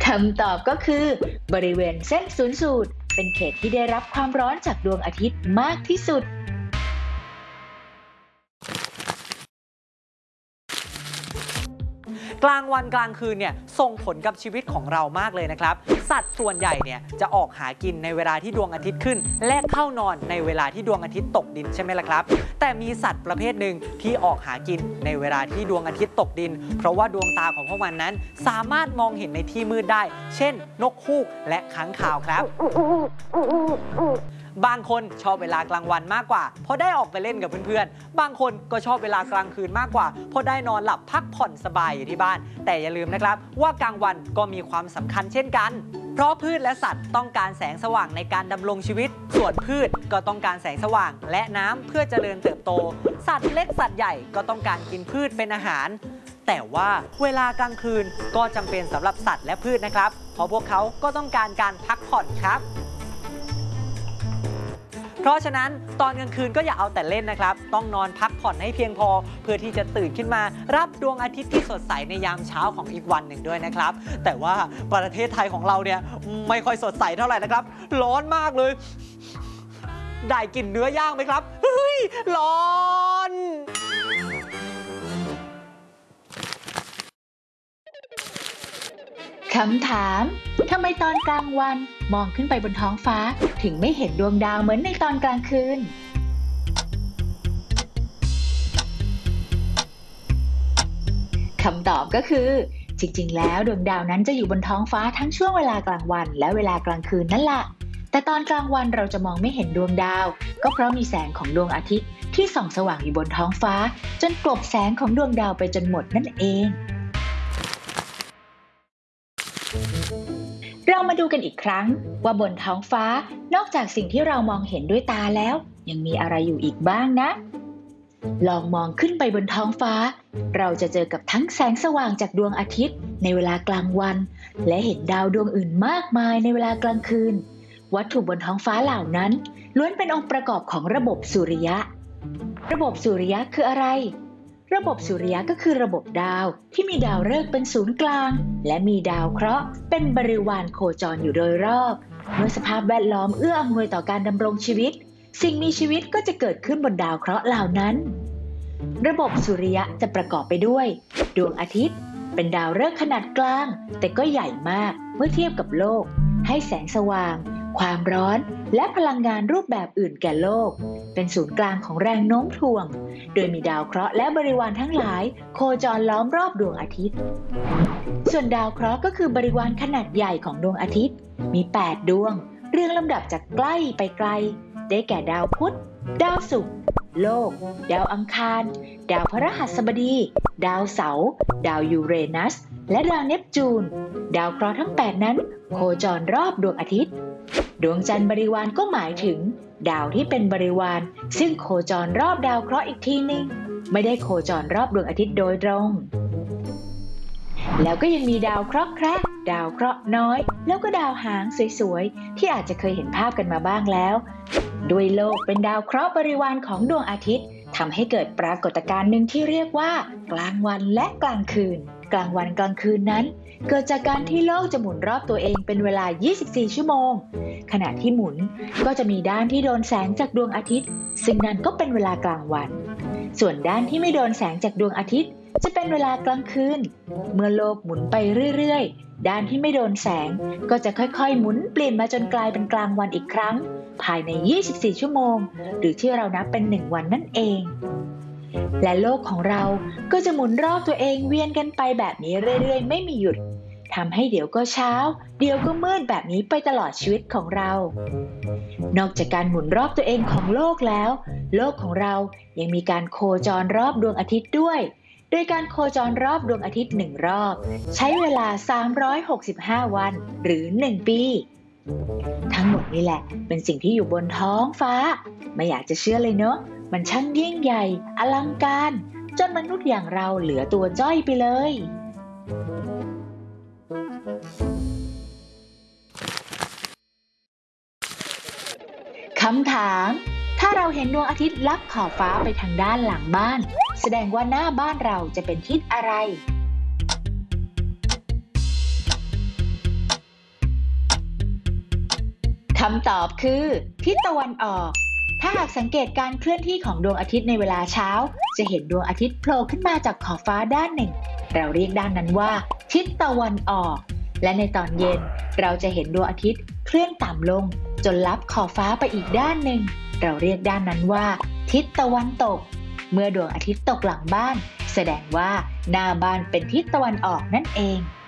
คำตอบก็คือบริเวณเส้นศูนย์สูตรเป็นเขตที่ได้รับความร้อนจากดวงอาทิตย์มากที่สุดกลางวันกลางคืนเนี่ยส่งผลกับชีวิตของเรามากเลยนะครับสัตว์ส่วนใหญ่เนี่ยจะออกหากินในเวลาที่ดวงอาทิตย์ขึ้นและเข้านอนในเวลาที่ดวงอาทิตย์ตกดินใช่ไหมล่ะครับแต่มีสัตว์ประเภทหนึ่งที่ออกหากินในเวลาที่ดวงอาทิตย์ตกดินเพราะว่าดวงตาของพวกมันนั้นสามารถมองเห็นในที่มืดได้เช่นนกฮูกและค้างคาวครับบางคนชอบเวลากลางวันมากกว่าเพราะได้ออกไปเล่นกับเพื่อนๆบางคนก็ชอบเวลากลางคืนมากกว่าเพราะได้นอนหลับพักผ่อนสบายอยู่ที่บ้านแต่อย่าลืมนะครับว่ากลางวันก็มีความสำคัญเช่นกันเพราะพืชและสัตว์ต้องการแสงสว่างในการดำรงชีวิตส่วนพืชก็ต้องการแสงสว่างและน้ำเพื่อเจริญเติบโตสัตว์เล็กสัตว์ใหญ่ก็ต้องการกินพืชเป็นอาหารแต่ว่าเวลากลางคืนก็จำเป็นสำหรับสัตว์และพืชนะครับเพราะพวกเขาก็ต้องการการพักผ่อนครับเพราะฉะนั้นตอนกลางคืนก็อย่าเอาแต่เล่นนะครับต้องนอนพักผ่อนให้เพียงพอเพื่อที่จะตื่นขึ้นมารับดวงอาทิตย์ที่สดใสในยามเช้าของอีกวันหนึ่งด้วยนะครับแต่ว่าประเทศไทยของเราเนี่ยไม่ค่อยสดใสเท่าไหร่นะครับร้อนมากเลยได้กินเนื้อย่างไหมครับเฮ้ยร้อนคำถามทำไมตอนกลางวันมองขึ้นไปบนท้องฟ้าถึงไม่เห็นดวงดาวเหมือนในตอนกลางคืนคำตอบก็คือจริงๆแล้วดวงดาวนั้นจะอยู่บนท้องฟ้าทั้งช่วงเวลากลางวันและเวลากลางคืนนั่นแหละแต่ตอนกลางวันเราจะมองไม่เห็นดวงดาวก็เพราะมีแสงของดวงอาทิตย์ที่ส่องสว่างอยู่บนท้องฟ้าจนกลบแสงของดวงดาวไปจนหมดนั่นเองเรามาดูกันอีกครั้งว่าบนท้องฟ้านอกจากสิ่งที่เรามองเห็นด้วยตาแล้วยังมีอะไรอยู่อีกบ้างนะลองมองขึ้นไปบนท้องฟ้าเราจะเจอกับทั้งแสงสว่างจากดวงอาทิตย์ในเวลากลางวันและเห็นดาวดวงอื่นมากมายในเวลากลางคืนวัตถุบนท้องฟ้าเหล่านั้นล้วนเป็นองค์ประกอบของระบบสุริยะระบบสุริยะคืออะไรระบบสุริยะก็คือระบบดาวที่มีดาวฤกษ์เป็นศูนย์กลางและมีดาวเคราะห์เป็นบริวารโคจรอยู่โดยรอบเมื่อสภาพแวดล้อมเอื้ออำนวยต่อการดำรงชีวิตสิ่งมีชีวิตก็จะเกิดขึ้นบนดาวเคราะห์เหล่านั้นระบบสุริยะจะประกอบไปด้วยดวงอาทิตย์เป็นดาวฤกษ์ขนาดกลางแต่ก็ใหญ่มากเมื่อเทียบกับโลกให้แสงสว่างความร้อนและพลังงานรูปแบบอื่นแก่โลกเป็นศูนย์กลางของแรงโน้มถ่วงโดยมีดาวเคราะห์และบริวารทั้งหลายโคจรล้อมรอบดวงอาทิตย์ส่วนดาวเคราะห์ก็คือบริวารขนาดใหญ่ของดวงอาทิตย์มี8ดวงเรียงลำดับจากใกล้ไปไกลได้แก่ดาวพุธดาวศุกร์โลกดาวอังคารดาวพฤหัสบดีดาวเสาร์ดาวยูเรนัสและดาวเนปจูนดาวเคราะห์ทั้ง8นั้นโคจรรอบดวงอาทิตย์ดวงจันทร์บริวารก็หมายถึงดาวที่เป็นบริวารซึ่งโคจรรอบดาวเคราะห์อีกทีนึงไม่ได้โคจรรอบดวงอาทิตย์โดยตรงแล้วก็ยังมีดาวเคราะห์แคระดาวเคราะห์น้อยแล้วก็ดาวหางสวยๆที่อาจจะเคยเห็นภาพกันมาบ้างแล้วด้วยโลกเป็นดาวเคราะห์บริวารของดวงอาทิตย์ทำให้เกิดปรากฏการณ์หนึ่งที่เรียกว่ากลางวันและกลางคืนกลางวันกลางคืนนั้นเกิดจากการที่โลกจะหมุนรอบตัวเองเป็นเวลา24ชั่วโมงขณะที่หมุนก็จะมีด้านที่โดนแสงจากดวงอาทิตย์ซึ่งนั่นก็เป็นเวลากลางวันส่วนด้านที่ไม่โดนแสงจากดวงอาทิตย์จะเป็นเวลากลางคืนเมื่อโลกหมุนไปเรื่อยๆด้านที่ไม่โดนแสงก็จะค่อยๆหมุนเปลี่ยนมาจนกลายเป็นกลางวันอีกครั้งภายใน24ชั่วโมงหรือที่เรานับเป็น1วันนั่นเองและโลกของเราก็จะหมุนรอบตัวเองเวียนกันไปแบบนี้เรื่อยๆไม่มีหยุดทำให้เดี๋ยวก็เช้าเดี๋ยวก็มืดแบบนี้ไปตลอดชีวิตของเรานอกจากการหมุนรอบตัวเองของโลกแล้วโลกของเรายังมีการโคจรรอบดวงอาทิตย์ด้วยโดยการโคจรรอบดวงอาทิตย์1รอบใช้เวลา365วันหรือ1ปีทั้งหมดนี่แหละเป็นสิ่งที่อยู่บนท้องฟ้าไม่อยากจะเชื่อเลยเนอะมันช่างยิ่งใหญ่อลังการจนมนุษย์อย่างเราเหลือตัวจ้อยไปเลยคำถามถ้าเราเห็นดวงอาทิตย์ลับขอบฟ้าไปทางด้านหลังบ้านแสดงว่าหน้าบ้านเราจะเป็นทิศอะไรำตอบคือทิศตะวันออกถ้าหากสังเกตการเคลื่อนที่ของดวงอาทิตย์ในเวลาเช้าจะเห็นดวงอาทิตย์โผล่ขึ้นมาจากขอบฟ้าด้านหนึ่งเราเรียกด้านนั้นว่าทิศตะวันออกและในตอนเย็นเราจะเห็นดวงอาทิตย์เคลื่อนต่ำลงจนลับขอบฟ้าไปอีกด้านหนึ่งเราเรียกด้านนั้นว่าทิศตะวันตกเมื่อดวงอาทิตย์ตกหลังบ้านแสดงว่าหน้าบ้านเป็นทิศตะวันออกนั่นเอง